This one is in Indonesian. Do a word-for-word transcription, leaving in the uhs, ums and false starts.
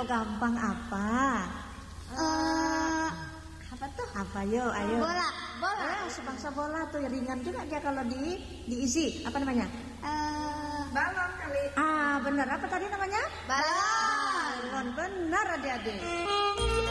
Kalau gampang apa? Eh, Apa tuh? Apa yo? Ayo. bola, bola. Eh, sebangsa bola tuh ringan juga dia kalau di diisi. Apa namanya? Eh, Balon kali. Ah, benar. Apa tadi namanya? balon. Balon. Benar adik-adik.